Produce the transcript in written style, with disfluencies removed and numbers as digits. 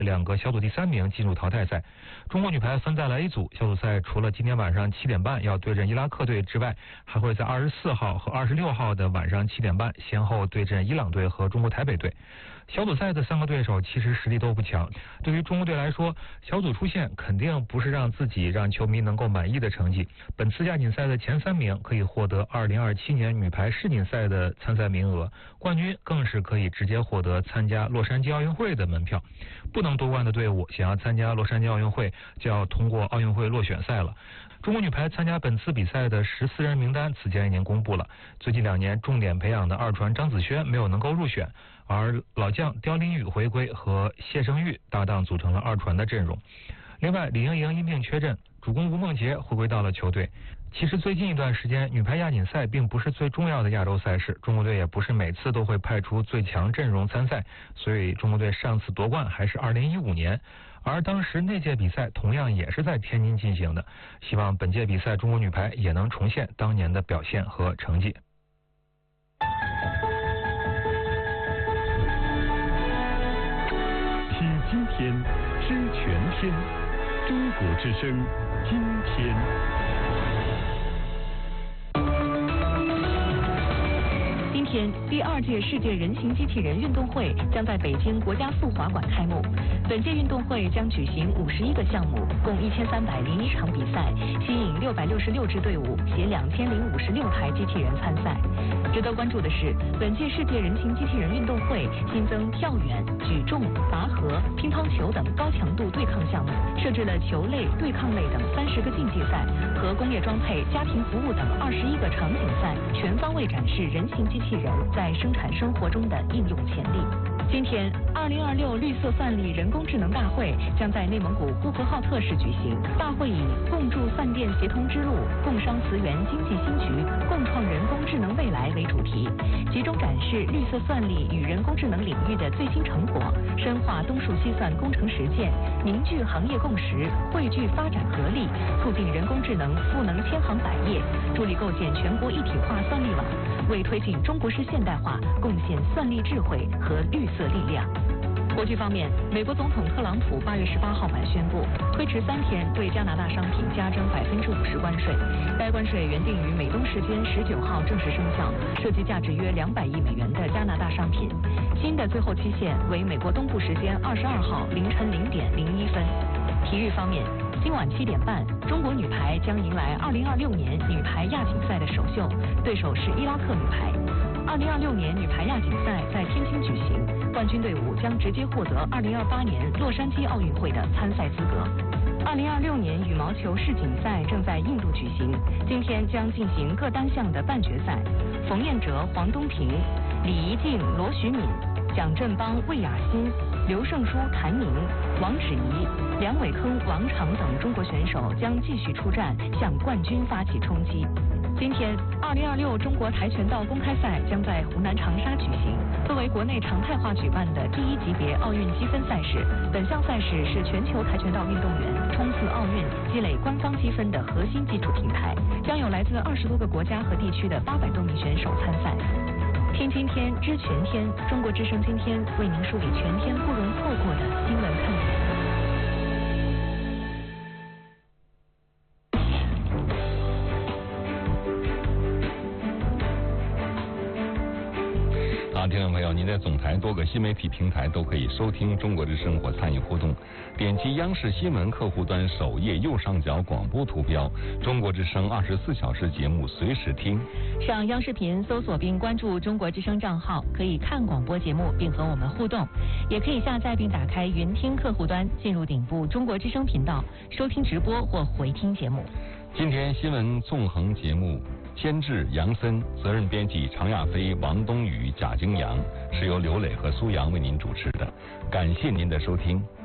2个小组第3名进入淘汰赛。中国女排分在了 A 组，小组赛除了今天晚上7点半要对阵伊拉克队之外，还会在24号和26号的晚上7点半先后对阵伊朗队和中国台北队。小组赛的3个对手其实实力都不强，对于中国队来说，小组出线肯定不是让自己让球迷能够满意的成绩。本次亚锦赛的前3名可以获得2027年女排世锦赛的参赛名额，冠军更是可以直接获得参加洛杉矶奥运会的门票。不能夺冠的队伍想要参加洛杉矶奥运会，就要通过奥运会落选赛了。中国女排参加本次比赛的14人名单此前已经公布了，最近2年重点培养的二传张子萱没有能够入选，而老将刁琳宇回归和谢生育搭档组成了二传的阵容。另外，李盈莹因病缺阵，主攻吴梦洁回归到了球队。其实最近一段时间，女排亚锦赛并不是最重要的亚洲赛事，中国队也不是每次都会派出最强阵容参赛，所以中国队上次夺冠还是2015年，而当时那届比赛同样也是在天津进行的。希望本届比赛中国女排也能重现当年的表现和成绩。 听今天，知全天，中国之声，今天。 今天，第2届世界人形机器人运动会将在北京国家富华馆开幕。本届运动会将举行51个项目，共1301场比赛，吸引666支队伍携2056台机器人参赛。值得关注的是，本届世界人形机器人运动会新增跳远、举重、拔河、乒乓球等高强度对抗项目，设置了球类、对抗类等30个竞技赛和工业装配、家庭服务等21个场景赛，全方位展示人形机器人在生产生活中的应用潜力。今天，2026绿色范例人工智能大会将在内蒙古呼和浩特市举行。大会以“共筑饭店协同之路，共商磁源经济新局，共创人工智能未来”为主题，集中展示绿色算力与人工智能领域的最新成果，深化东数西算工程实践，凝聚行业共识，汇聚发展合力，促进人工智能赋能千行百业，助力构建全国一体化算力网，为推进中国式现代化贡献算力智慧和绿色力量。国际方面，美国总统特朗普8月18号晚宣布，推迟3天对加拿大商品加征50%关税。该关税原定于美东时间19号正式生效，涉及价值约200亿美元的加拿大商品。新的最后期限为美国东部时间22号凌晨0点01分。体育方面，今晚7点半，中国女排将迎来2026年女排亚锦赛的首秀，对手是伊拉克女排。2026年女排亚锦赛在天津举行，冠军队伍将直接获得2028年洛杉矶奥运会的参赛资格。2026年羽毛球世锦赛正在印度举行，今天将进行各单项的半决赛。冯彦哲、黄东萍、李怡静、罗徐敏、蒋振邦、魏雅欣、刘胜书、谭宁、王芷怡、梁伟铿、王昶等中国选手将继续出战，向冠军发起冲击。今天，2026中国跆拳道公开赛将在湖南长沙举行。作为国内常态化举办的第1级别奥运积分赛事，本项赛事是全球跆拳道运动员冲刺奥运、积累官方积分的核心基础平台，将有来自20多个国家和地区的800多名选手参赛。听今天，知全天，中国之声今天为您梳理全天不容错过的新闻看点。 听众朋友，您在总台多个新媒体平台都可以收听中国之声或参与互动。点击央视新闻客户端首页右上角广播图标，中国之声24小时节目随时听。 上央视频搜索并关注中国之声账号，可以看广播节目并和我们互动，也可以下载并打开云听客户端，进入顶部中国之声频道，收听直播或回听节目。 今天新闻纵横节目监制杨森，责任编辑常亚飞、王冬雨、贾京阳，是由刘磊和苏阳为您主持的。感谢您的收听。